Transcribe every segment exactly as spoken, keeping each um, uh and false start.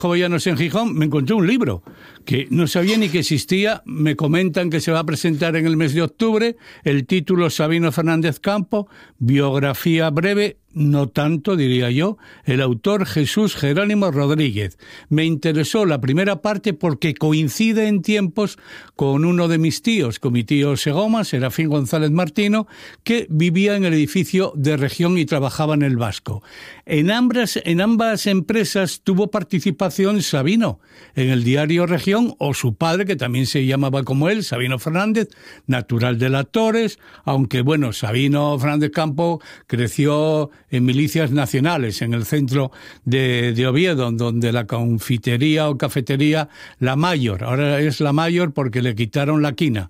Jovellanos en Gijón, me encontré un libro que no sabía ni que existía. Me comentan que se va a presentar en el mes de octubre. El título: Sabino Fernández Campo, biografía breve, no tanto, diría yo. El autor: Jesús Jerónimo Rodríguez. Me interesó la primera parte porque coincide en tiempos con uno de mis tíos, con mi tío Segoma, Serafín González Martino, que vivía en el edificio de Región y trabajaba en el Vasco. En ambas, en ambas empresas tuvo participación Sabino, en el diario Región, o su padre, que también se llamaba como él, Sabino Fernández, natural de La Torres, aunque bueno, Sabino Fernández Campo creció en milicias nacionales, en el centro de, de Oviedo, donde la confitería o cafetería La Mayor, ahora es La Mayor porque le quitaron la quina.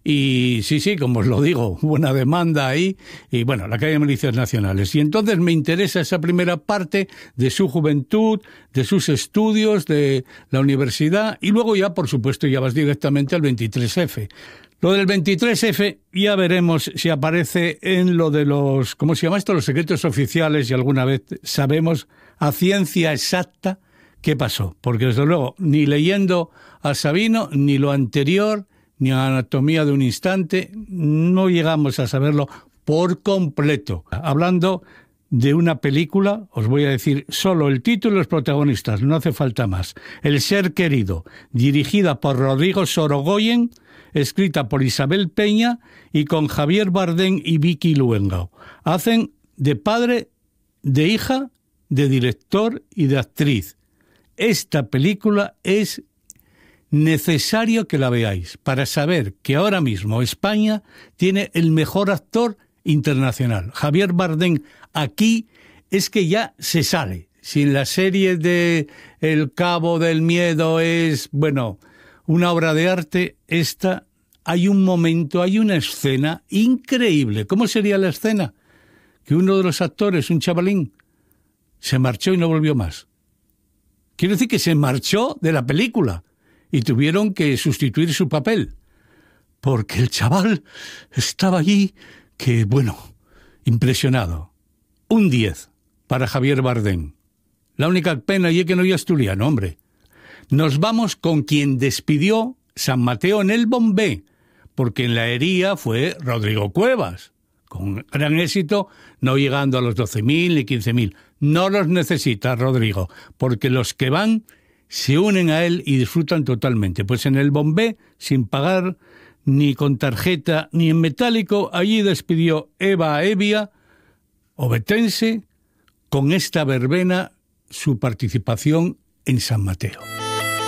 Y sí, sí, como os lo digo, hubo una demanda ahí, y bueno, la calle de milicias nacionales. Y entonces me interesa esa primera parte de su juventud, de sus estudios, de la universidad, y luego ya, por supuesto, ya vas directamente al veintitrés efe. Lo del veintitrés efe ya veremos si aparece en lo de los, ¿cómo se llama esto? Los secretos oficiales, y alguna vez sabemos a ciencia exacta qué pasó. Porque desde luego, ni leyendo a Sabino, ni lo anterior, ni a Anatomía de un instante, no llegamos a saberlo por completo. Hablando de una película, os voy a decir solo el título y los protagonistas, no hace falta más. El ser querido, dirigida por Rodrigo Sorogoyen, escrita por Isabel Peña y con Javier Bardem y Vicky Luengo. Hacen de padre, de hija, de director y de actriz. Esta película es necesario que la veáis para saber que ahora mismo España tiene el mejor actor internacional. Javier Bardem aquí es que ya se sale. Si en la serie de El Cabo del Miedo es, bueno, una obra de arte, esta hay un momento, hay una escena increíble. ¿Cómo sería la escena? Que uno de los actores, un chavalín, se marchó y no volvió más. Quiere decir que se marchó de la película y tuvieron que sustituir su papel, porque el chaval estaba allí que, bueno, impresionado. Un diez para Javier Bardem. La única pena y es que no hay asturiano, hombre. Nos vamos con quien despidió San Mateo en el Bombé, porque en la hería fue Rodrigo Cuevas, con gran éxito, no llegando a los doce mil ni quince mil. No los necesita Rodrigo, porque los que van se unen a él y disfrutan totalmente. Pues en el Bombé, sin pagar ni con tarjeta ni en metálico, allí despidió Eva Evia, obetense, con esta verbena su participación en San Mateo.